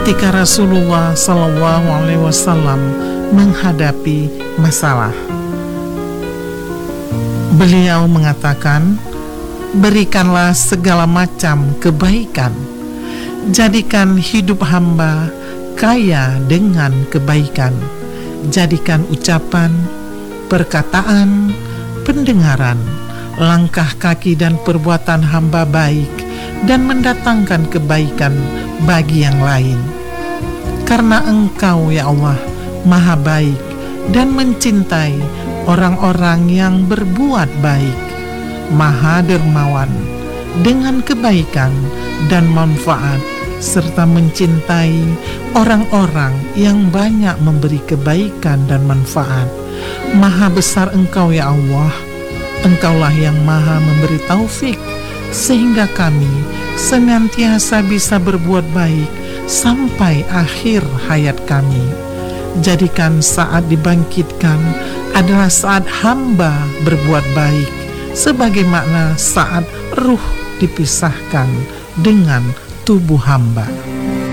ketika Rasulullah SAW menghadapi masalah. Beliau mengatakan, berikanlah segala macam kebaikan, jadikan hidup hamba kaya dengan kebaikan, jadikan ucapan, perkataan, pendengaran, langkah kaki dan perbuatan hamba baik dan mendatangkan kebaikan bagi yang lain. Karena Engkau ya Allah Maha baik dan mencintai orang-orang yang berbuat baik, Maha dermawan dengan kebaikan dan manfaat, serta mencintai orang-orang yang banyak memberi kebaikan dan manfaat. Maha besar Engkau ya Allah, Engkaulah yang maha memberi taufik, sehingga kami senantiasa bisa berbuat baik sampai akhir hayat kami. Jadikan saat dibangkitkan adalah saat hamba berbuat baik, sebagaimana saat ruh dipisahkan dengan tubuh hamba.